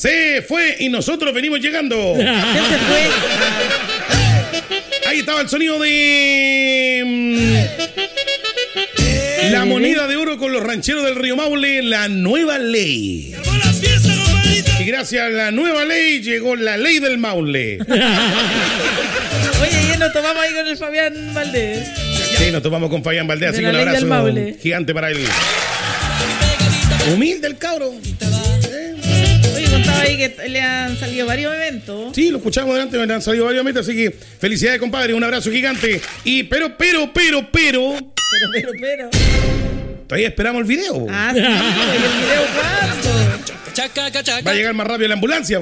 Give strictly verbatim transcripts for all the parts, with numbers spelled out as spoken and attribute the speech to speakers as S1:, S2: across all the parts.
S1: Se fue y nosotros venimos llegando.
S2: ¿Quién se fue?
S1: Ahí estaba el sonido de... La moneda de oro con los rancheros del Río Maule, la nueva ley. Y gracias a la nueva ley llegó la ley del Maule.
S2: Oye, ayer nos tomamos ahí con el Fabián Valdés.
S1: Sí, nos tomamos con Fabián Valdés, así que un abrazo gigante para él. Humilde el cabro.
S2: Oye, contaba ahí que le han salido varios eventos.
S1: Sí, lo escuchamos delante, me han salido varios eventos, así que felicidades, compadre, un abrazo gigante. Y pero, pero, pero, pero...
S2: Pero, pero, pero...
S1: Todavía esperamos el video.
S2: Ah, sí, ¿y el video cuándo?
S1: Va a llegar más rápido la ambulancia.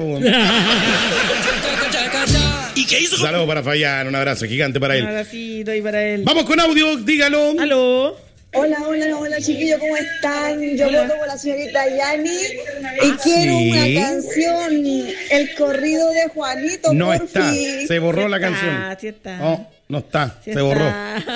S3: ¿Y qué hizo?
S1: Saludos para Fabián, un abrazo gigante para él.
S2: Un abracito ahí para él.
S1: Vamos con audio, dígalo.
S2: Aló.
S4: Hola, hola, hola chiquillos, ¿cómo están? Yo voto por la señorita Yani y quiero
S1: ¿sí?
S4: una canción, el corrido de Juanito.
S1: No
S4: porfi.
S1: está, se borró
S2: Sí
S1: la
S2: está,
S1: canción.
S2: sí está.
S1: No, no está,
S2: Sí
S1: se
S2: está.
S1: borró.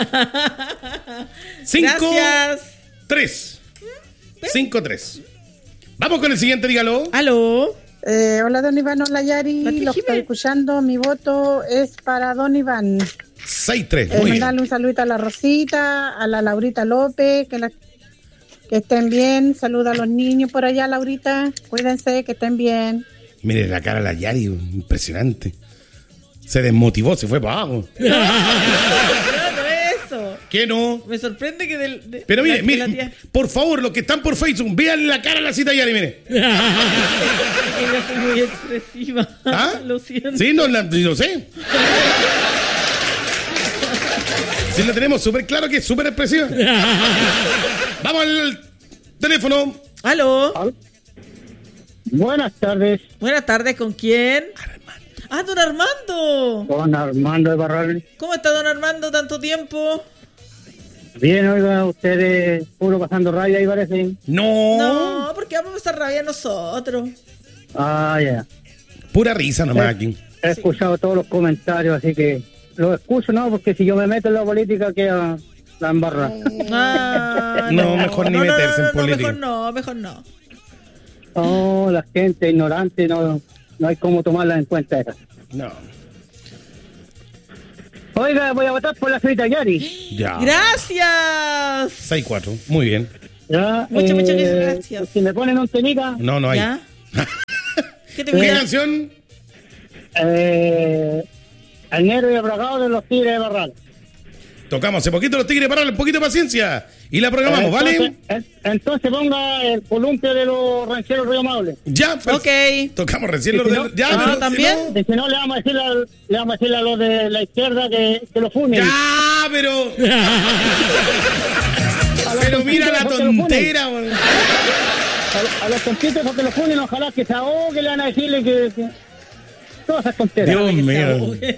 S1: Cinco,
S2: Gracias.
S1: tres. Cinco, tres. Vamos con el siguiente, dígalo.
S2: Aló.
S4: Eh, hola, don Iván, hola Yari,
S2: Pati
S4: lo
S2: Jiménez.
S4: estoy escuchando, mi voto es para don Iván.
S1: Seis, tres,
S4: Eh,
S1: muy bien.
S4: mandarle un saludito a la Rosita, a la Laurita López, que, la, que estén bien, saluda a los niños por allá, Laurita, cuídense, que estén bien.
S1: Mire la cara de la Yari, impresionante. Se desmotivó, se fue para abajo.
S2: No, no, no es eso.
S1: ¿Qué no?
S2: Me sorprende que del... de-
S1: Pero mire,
S2: la-
S1: mire,
S2: la tía-
S1: por favor, los que están por Facebook, vean la cara de la cita Yari, mire.
S2: Ella fue muy expresiva.
S1: ¿Ah?
S2: Lo siento.
S1: Sí, no, la, no sé. Sí, la tenemos súper claro que es súper expresiva. Vamos al teléfono.
S2: Aló.
S5: Buenas tardes,
S2: Buenas tardes, ¿con quién? Ah, don Armando.
S5: con Armando de Barral.
S2: ¿Cómo está don Armando tanto tiempo?
S5: Bien, oiga, ustedes puro pasando rabia ahí parece.
S1: No.
S2: No, porque vamos a estar rabia nosotros.
S5: Ah, ya.
S1: Pura risa nomás aquí.
S5: He escuchado todos los comentarios, así que los escucho, ¿no? Porque si yo me meto en la política, queda la embarra.
S2: Ah,
S1: No, mejor ni meterse en
S2: no,
S1: política.
S2: Mejor no, mejor no.
S5: Oh, la gente ignorante, no, no hay cómo tomarla en cuenta esa.
S1: No.
S5: Oiga, voy a votar por la señorita Yari.
S1: Ya.
S2: Gracias.
S1: seis cuatro. Muy bien.
S5: Ya,
S2: Muchas, muchas gracias.
S5: Si me ponen un temita,
S1: No, no hay.
S2: ¿Ya? ¿Qué te
S1: ¿Qué
S2: voy a
S1: canción?
S5: eh, el negro y el bragado de los Tigres de Barral.
S1: Tocamos hace poquito los Tigres para un poquito de paciencia. Y la programamos,
S5: entonces,
S1: ¿vale?
S5: en- Entonces ponga el columpio de los rancheros Río Maule.
S1: Ya, pues,
S2: Ok.
S1: tocamos recién los
S5: ¿Y si
S1: de...
S5: no?
S1: Ya,
S2: Ah,
S1: pero si
S2: ¿también?
S1: no-
S5: Y si no, le vamos a decir a, le vamos a, decir a los de la izquierda que, que lo funen.
S1: Ya, pero... Pero mira la tontera, weón.
S5: A, a los tontitos porque lo funen, ojalá que se ahogue, le van a decirle que... que todas esas tonteras.
S1: Dios
S2: que se
S1: mío.
S2: ahogue.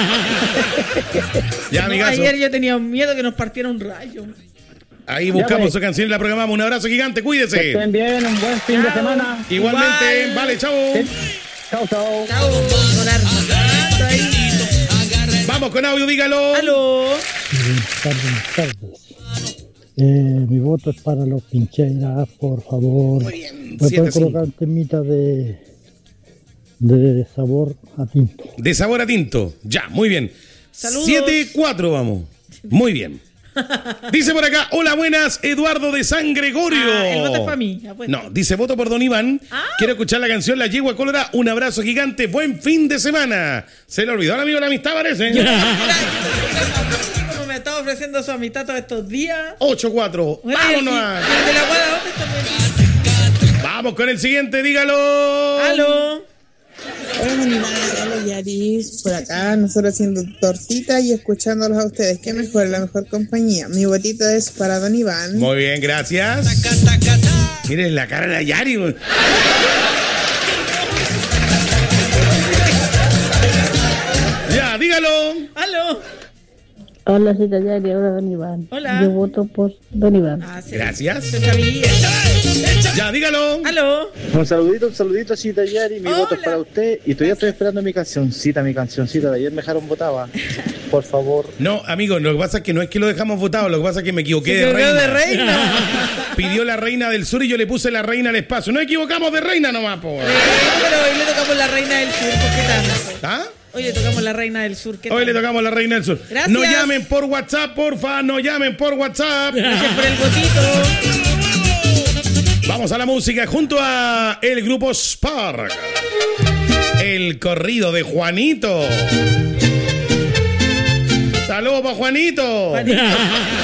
S1: Ya,
S2: No,
S1: amigazo.
S2: ayer yo tenía miedo que nos partiera un rayo.
S1: Ahí buscamos
S5: pues.
S1: su canción y la programamos. Un abrazo gigante,
S5: Que
S1: cuídese.
S5: estén bien, un buen fin de
S2: Chao.
S5: semana.
S1: Igualmente,
S2: Igual.
S1: vale, chao.
S5: Sí. Chao, chao.
S2: Chao, don Armando. Ahí.
S1: Vamos con audio, dígalo.
S2: Aló.
S6: Buenas tardes, buenas tardes. Eh, mi voto es para los Pincheiras, por favor.
S1: Muy bien,
S6: ¿Me
S1: siete,
S6: pueden
S1: cinco.
S6: colocar temita de, de sabor a tinto?
S1: De sabor a tinto. Ya, muy bien.
S2: Saludos.
S1: siete cuatro, vamos. Muy bien. Dice por acá, hola, buenas, Eduardo de San Gregorio.
S2: Ah, el voto es para mí. Ya, pues.
S1: No, dice voto por Don Iván.
S2: Ah.
S1: Quiero escuchar la canción La Yegua Colorada. Un abrazo gigante. Buen fin de semana. Se le olvidó al amigo la amistad, parece.
S2: Mira, yo- como me estaba ofreciendo su amistad todos estos días.
S1: ocho cuatro.
S2: Bueno,
S1: Vámonos.
S2: y-
S1: a-
S2: y el de la guada, ¿dónde está?
S1: Vamos con el siguiente, dígalo.
S2: Aló.
S7: Hola, Manila, hola, Yaris, por acá, nosotros haciendo tortita y escuchándolos a ustedes. ¿Qué mejor? La mejor compañía. Mi botito es para Don Iván.
S1: Muy bien, gracias. Miren la cara de la Yari. güey. Ya, dígalo.
S2: Aló.
S4: Hola, soy Tayari, ahora Don Iván.
S2: Hola.
S4: Yo voto por Don Iván.
S2: Ah, sí.
S1: Gracias.
S2: Se sabía.
S1: Ya, dígalo.
S2: Aló.
S3: Un saludito, un saludito, Cita Yari, mi
S2: Hola.
S3: voto es para usted y todavía estoy esperando mi cancioncita, mi cancioncita de ayer me dejaron votada. Por favor.
S1: No, amigo, lo que pasa es que no es que lo dejamos votado, lo que pasa es que me equivoqué
S2: Se
S1: de
S2: equivocó
S1: reina.
S2: de reina.
S1: Pidió la reina del sur y yo le puse la reina al espacio. No equivocamos de reina nomás, po.
S2: Pero hoy le tocamos la reina del sur, ¿por qué tanto?
S1: ¿Ah?
S2: Hoy le tocamos la reina del sur, ¿qué
S1: Hoy
S2: tal?
S1: le tocamos la reina del sur.
S2: Gracias.
S1: No llamen por WhatsApp, porfa, no llamen por WhatsApp.
S2: Gracias por el votito.
S1: Vamos a la música junto a el grupo Spark. El corrido de Juanito. Saludos para Juanito.
S2: Juanito.